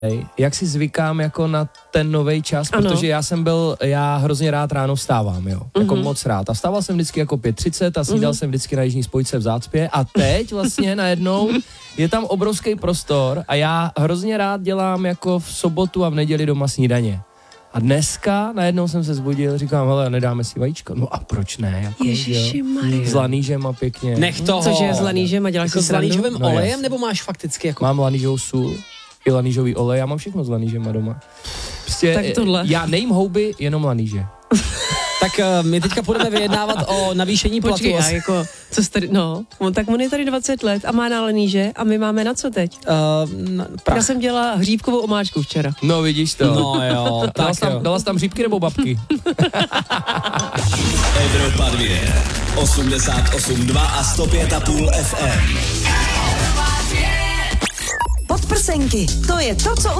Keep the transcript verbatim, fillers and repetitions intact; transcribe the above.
jak si zvykám jako na ten novej čas, ano. Protože já jsem byl, já hrozně rád ráno vstávám, jo, mm-hmm. jako moc rád. A vstával jsem vždycky jako pět třicet a snídal mm-hmm. jsem vždycky na Jižní spojce v Zácpě a teď vlastně najednou je tam obrovský prostor a já hrozně rád dělám jako v sobotu a v neděli doma snídaně. A dneska najednou jsem se zbudil, říkám, hele, nedáme si vajíčko. No a proč ne? Jako, Ježišimarja. S lanýžem a pěkně. Nech toho. Cože je s lanýžem a děláš jako si s lanýžovým no, olejem, jasný. nebo máš fakticky jako... Mám lanýžovou sůl i lanýžový olej, já mám všechno s lanýžema doma. Prostě tak tohle. Já nejím houby, jenom lanýže. Tak uh, my teďka budeme vyjednávat o navýšení platu. Počkej, já jako, co jsi tady, no, on, tak on je tady dvacet let a má na lanýže a my máme na co teď? Uh, já jsem dělala hříbkovou omáčku včera. No vidíš to. No jo, tak dala jsi tam, jo. dala jsi tam hříbky nebo babky? Evropa dvě, osmdesát osm dva a sto pět a půl F M. Podprsenky, to je to, co